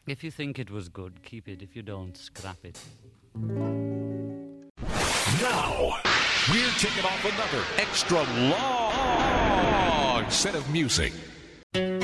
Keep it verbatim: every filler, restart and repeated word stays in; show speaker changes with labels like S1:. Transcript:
S1: If you think it was good, keep it. If you don't, scrap it.
S2: Now, we're taking off another extra long set of music.